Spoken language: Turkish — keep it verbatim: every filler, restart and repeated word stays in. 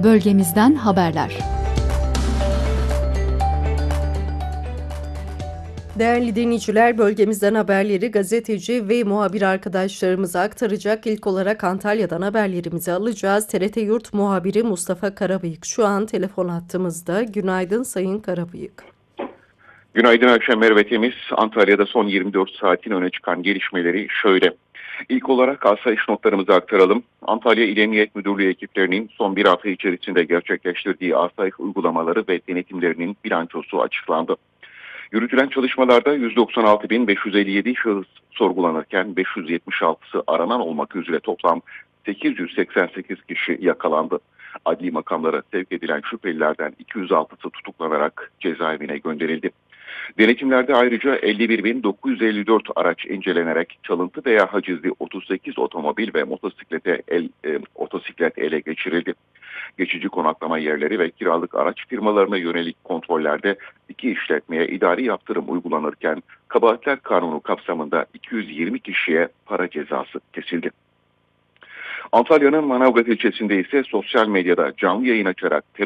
Bölgemizden haberler. Değerli dinleyiciler, bölgemizden haberleri gazeteci ve muhabir arkadaşlarımıza aktaracak. İlk olarak Antalya'dan haberlerimizi alacağız. T R T Yurt muhabiri Mustafa Karabıyık şu an telefon hattımızda. Günaydın Sayın Karabıyık. Günaydın Ayşe Merve Temiz. Antalya'da son yirmi dört saatin öne çıkan gelişmeleri şöyle. İlk olarak asayiş notlarımızı aktaralım. Antalya İl Emniyet Müdürlüğü ekiplerinin son bir hafta içerisinde gerçekleştirdiği asayiş uygulamaları ve denetimlerinin bilançosu açıklandı. Yürütülen çalışmalarda yüz doksan altı bin beş yüz elli yedi şahıs sorgulanırken beş yüz yetmiş altısı aranan olmak üzere toplam sekiz yüz seksen sekiz kişi yakalandı. Adli makamlara sevk edilen şüphelilerden iki yüz altısı tutuklanarak cezaevine gönderildi. Denetimlerde ayrıca elli bir bin dokuz yüz elli dört araç incelenerek çalıntı veya hacizli otuz sekiz otomobil ve motosiklete el, e, motosiklet ele geçirildi. Geçici konaklama yerleri ve kiralık araç firmalarına yönelik kontrollerde iki işletmeye idari yaptırım uygulanırken Kabahatler Kanunu kapsamında iki yüz yirmi kişiye para cezası kesildi. Antalya'nın Manavgat ilçesinde ise sosyal medyada canlı yayın açarak